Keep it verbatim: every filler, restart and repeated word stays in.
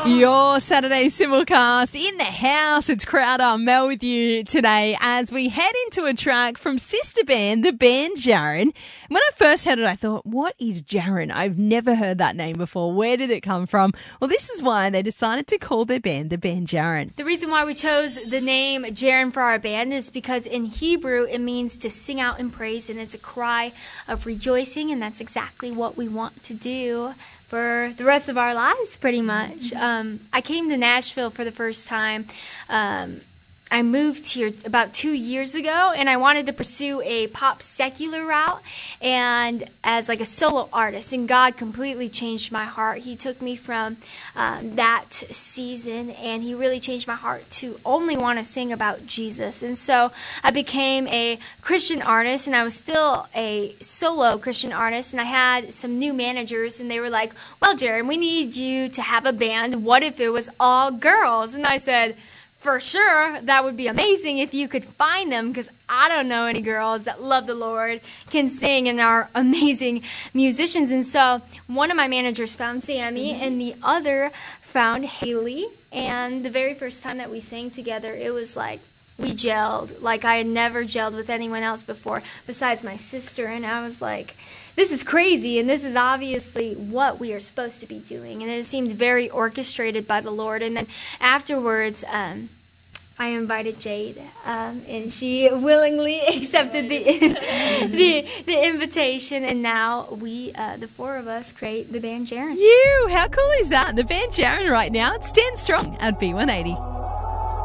Your Saturday Simulcast in the house. It's Crowder, Mel with you today as we head into a track from sister band, the band Jaron. When I first heard it, I thought, what is Jaron? I've never heard that name before. Where did it come from? Well, this is why they decided to call their band the band Jaron. The reason why we chose the name Jaron for our band is because in Hebrew it means to sing out in praise, and it's a cry of rejoicing, and that's exactly what we want to do for the rest of our lives, pretty much. Um, I came to Nashville for the first time. Um, I moved here about two years ago, and I wanted to pursue a pop secular route and as like a solo artist, and God completely changed my heart. He took me from um, that season, and he really changed my heart to only want to sing about Jesus. And so I became a Christian artist, and I was still a solo Christian artist, and I had some new managers, and they were like, well, Jaron, we need you to have a band. What if it was all girls? And I said, for sure, that would be amazing if you could find them, because I don't know any girls that love the Lord, can sing, and are amazing musicians. And so one of my managers found Sammy, mm-hmm. and the other found Haley. And the very first time that we sang together, it was like we gelled like I had never gelled with anyone else before besides my sister. And I was like, this is crazy, and this is obviously what we are supposed to be doing. And it seemed very orchestrated by the Lord. And then afterwards, um, I invited Jade, um, and she willingly accepted the the the invitation. And now we, uh, the four of us, create the band Jaron. You, how cool is that? The band Jaron right now, it stands strong at B one eighty.